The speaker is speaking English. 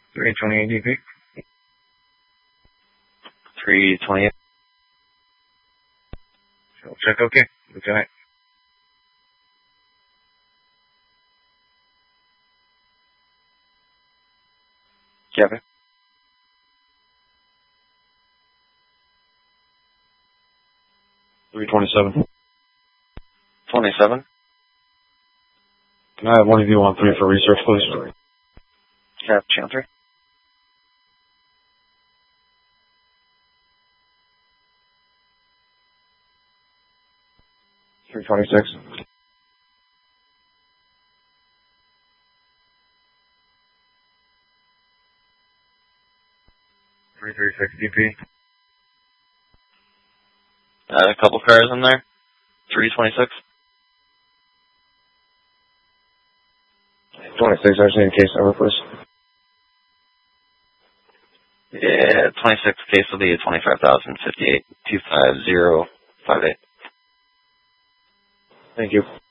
328 DP. 328. Check okay. Lieutenant. Kevin. 327. 27. Can I have one of you on 3 for research, please? Cap channel 3. 326. 336 DP. A couple cars in there. 326. 26, I just need a case number, please. Yeah, 26 case will be 25,058 25058. Thank you.